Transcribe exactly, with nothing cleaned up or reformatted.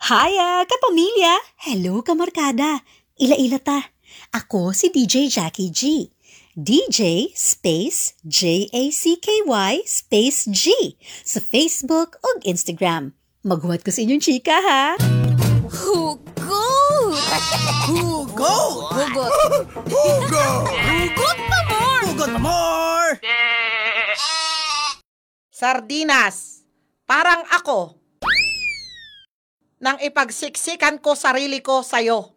Hiya, kapamilya! Hello, kamarkada! Ila-ila ta. Ako si D J Jackie G. D J space J A C K Y space G sa Facebook ug Instagram. Maghuwat ko sa inyong chika, ha? Hugot! Hugot! Hugot! Hugot! Hugot pa more! Hugot pa more! Sardinas, parang ako nang ipagsiksikan ko sarili ko sa'yo.